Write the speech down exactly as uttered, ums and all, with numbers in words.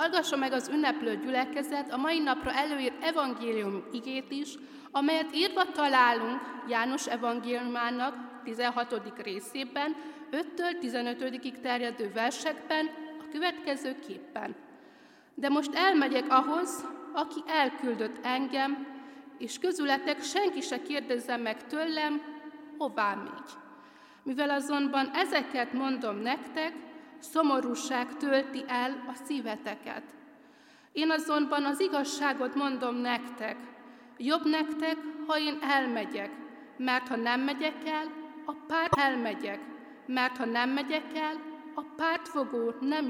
hallgassa meg az ünneplő gyülekezet a mai napra előírt evangélium igét is, amelyet írva találunk János evangéliumának tizenhatodik részében, öttől tizenötödikig terjedő versekben, a következőképpen. De most elmegyek ahhoz, aki elküldött engem, és közületek senki se kérdezze meg tőlem, hová megy. Mivel azonban ezeket mondom nektek, szomorúság tölti el a szíveteket. Én azonban az igazságot mondom nektek, jobb nektek, ha én elmegyek, mert ha nem megyek el, a párt elmegyek, mert ha nem megyek el, a pártfogó nem